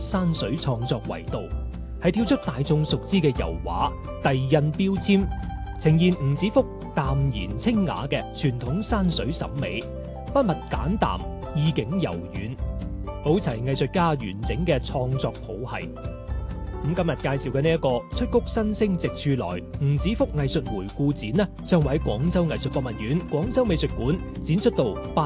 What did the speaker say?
山水創作維度，係跳出大眾熟知嘅油畫、遞印標籤，呈現吳子福淡然清雅嘅傳統山水審美，筆墨簡淡，意境柔軟，保齊藝術家完整嘅創作譜系。咁今日介紹嘅呢一個出谷新星直處來吳子福藝術回顧展呢，將會喺廣州藝術博物院、廣州美術館展出到